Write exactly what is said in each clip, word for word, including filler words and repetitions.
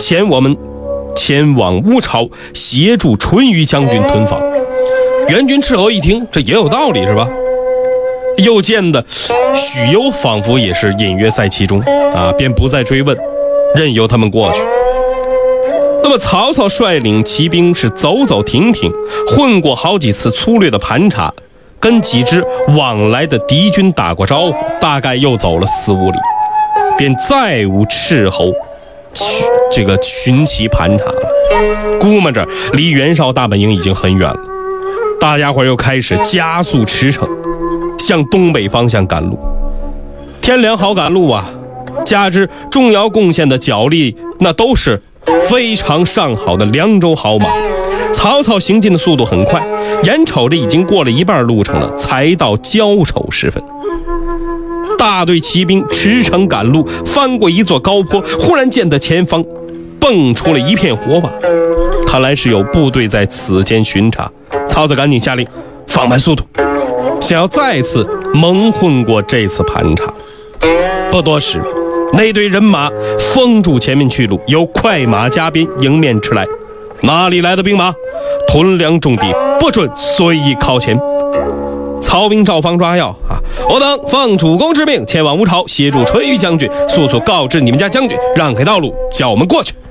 前我们前往乌巢协助淳于将军屯防。援军斥候一听，这也有道理是吧？又见的许攸仿佛也是隐约在其中啊，便不再追问，任由他们过去。那么曹操率领骑兵是走走停停，混过好几次粗略的盘查，跟几支往来的敌军打过招呼，大概又走了四五里，便再无斥候这个巡骑盘查了。估摸着离袁绍大本营已经很远了，大家伙又开始加速驰骋，向东北方向赶路。天凉好赶路啊，加之钟繇贡献的脚力，那都是非常上好的凉州好马。曹操行进的速度很快，眼瞅着已经过了一半路程了，才到交丑时分。大队骑兵驰骋赶路，翻过一座高坡，忽然见得前方蹦出了一片火把，看来是有部队在此间巡查。曹操赶紧下令放慢速度，想要再次蒙混过这次盘查。不多时，那队人马封住前面去路，由快马加鞭迎面驰来。哪里来的兵马？屯粮重地，不准随意靠前。曹兵照方抓药啊！我等奉主公之命，前往乌巢协助淳于将军，速速告知你们家将军，让开道路，叫我们过去。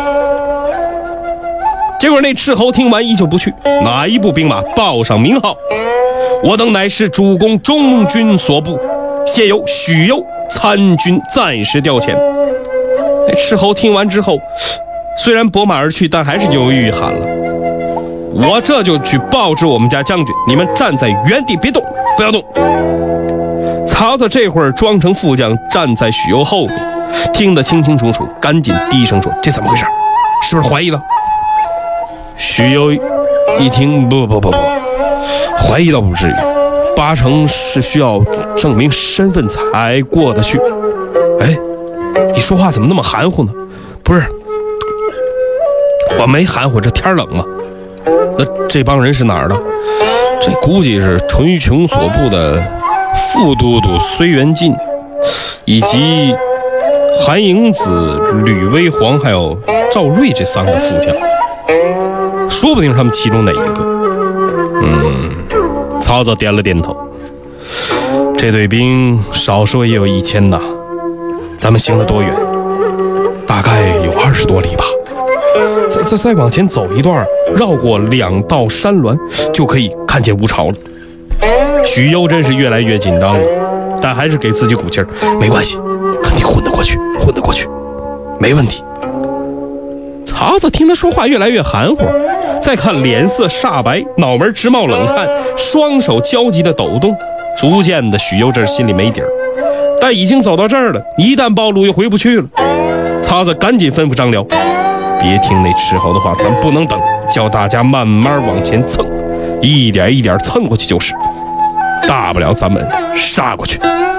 结果那斥候听完依旧不去，哪一部兵马报上名号？我等乃是主公中军所部，现由许攸参军暂时调遣。那斥候听完之后，虽然拨马而去，但还是犹豫喊了：我这就去报知我们家将军，你们站在原地别动，不要动。曹操这会儿装成副将，站在许攸后面，听得清清楚楚，赶紧低声说：这怎么回事？是不是怀疑了？许攸一听，不不不不，怀疑倒不至于，八成是需要证明身份才过得去。哎，你说话怎么那么含糊呢？不是，我没含糊，这天冷嘛。那这帮人是哪儿的？这估计是淳于琼所部的副都督睢元进，以及韩营子、吕威煌还有赵睿这三个副将，说不定是他们其中哪一个。嗯，曹操点了点头。这队兵少说也有一千呐，咱们行了多远？大概有二十多里吧。再再再往前走一段，绕过两道山峦，就可以看见乌巢了。许攸真是越来越紧张了，但还是给自己鼓劲儿，没关系，肯定混得过去，混得过去，没问题。曹操听他说话越来越含糊，再看脸色煞白，脑门直冒冷汗，双手焦急的抖动，足见的许攸这心里没底儿。但已经走到这儿了，一旦暴露又回不去了。曹操赶紧吩咐张辽，别听那斥候的话，咱不能等，叫大家慢慢往前蹭，一点一点蹭过去就是，大不了咱们杀过去。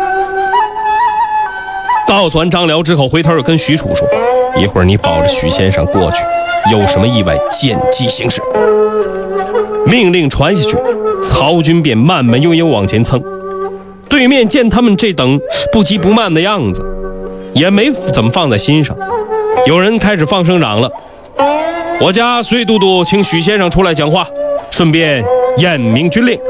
告诉完张辽之后，回头又跟许褚说，一会儿你保着许先生过去，有什么意外见机行事。命令传下去，曹军便慢慢悠悠往前蹭。对面见他们这等不急不慢的样子，也没怎么放在心上。有人开始放声嚷了，我家睢都督请许先生出来讲话，顺便验明军令。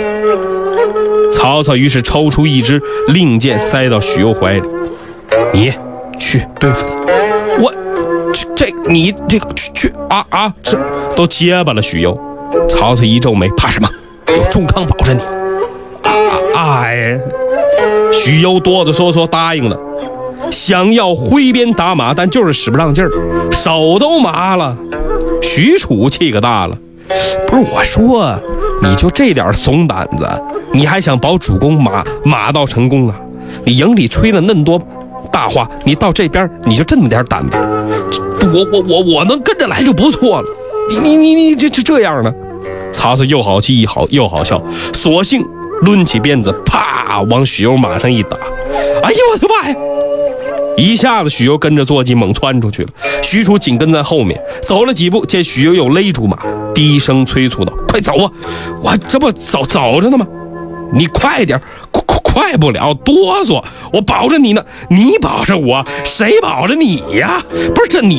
曹操于是抽出一支令箭塞到许攸怀里，你去对付他。我这这你这个去去啊啊，这都结巴了许攸。曹操一皱眉，怕什么？有仲康保着你。哎，许攸哆哆嗦嗦答应了，想要挥鞭打马，但就是使不上劲儿，手都麻了。许褚气可大了，不是我说，你就这点怂胆子，你还想保主公马马到成功啊？你营里吹了那么多大话，你到这边你就这么点胆子，我我我我能跟着来就不错了。你你你你这这这样呢？曹操又好气一好又好笑，索性抡起鞭子，啪往许攸马上一打。哎呦我的妈呀！一下子许攸跟着坐骑猛窜出去了，许褚紧跟在后面，走了几步，见许攸又勒住马，低声催促道：快走啊，我这不走走着呢吗？你快点，快快不了，哆嗦，我保着你呢。你保着我，谁保着你呀？不是这你